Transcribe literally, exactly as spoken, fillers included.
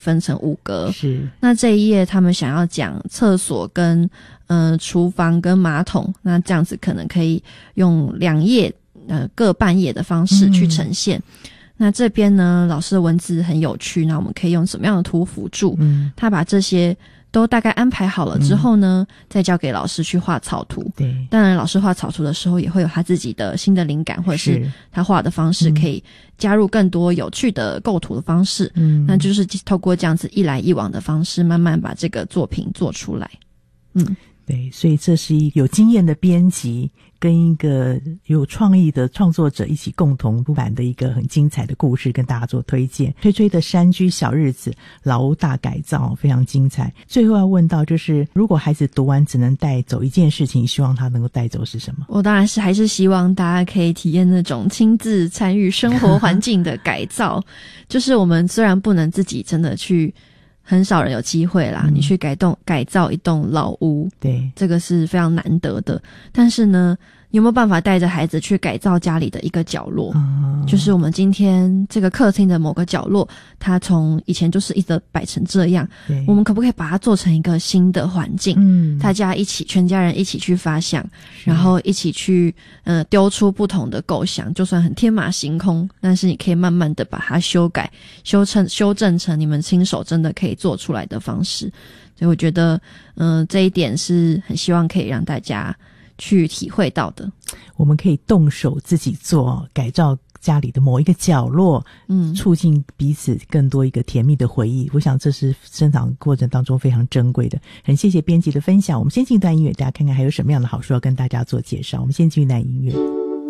分成五格。 是， 那这一页他们想要讲厕所跟呃厨房跟马桶，那这样子可能可以用两页呃各半页的方式去呈现。嗯，那这边呢，老师的文字很有趣，那我们可以用什么样的图辅助？嗯，他把这些都大概安排好了之后呢，嗯，再交给老师去画草图。对，当然老师画草图的时候也会有他自己的新的灵感，或者是他画的方式可以加入更多有趣的构图的方式。嗯，那就是透过这样子一来一往的方式，慢慢把这个作品做出来。嗯， 对，所以这是一有经验的编辑跟一个有创意的创作者一起共同出版的一个很精彩的故事，跟大家做推荐。吹吹的山居小日子，老屋大改造，非常精彩。最后要问到，就是如果孩子读完只能带走一件事情，希望他能够带走是什么？ 我当然是还是希望大家可以体验那种亲自参与生活环境的改造。就是我们虽然不能自己真的去，很少人有机会啦，嗯，你去改动改造一栋老屋，对，这个是非常难得的。但是呢，有没有办法带着孩子去改造家里的一个角落？嗯，就是我们今天这个客厅的某个角落，它从以前就是一直摆成这样，我们可不可以把它做成一个新的环境？嗯，大家一起，全家人一起去发想，然后一起去呃丢出不同的构想，就算很天马行空，但是你可以慢慢的把它修改、修正、修正成你们亲手真的可以做出来的方式。所以我觉得，嗯、呃，这一点是很希望可以让大家去体会到的。 我们可以动手自己做，改造家里的某一个角落，嗯，促进彼此更多一个甜蜜的回忆。我想这是生长过程当中非常珍贵的。很谢谢编辑的分享。我们先进一段音乐，大家看看还有什么样的好书要跟大家做介绍。我们先进一段音乐。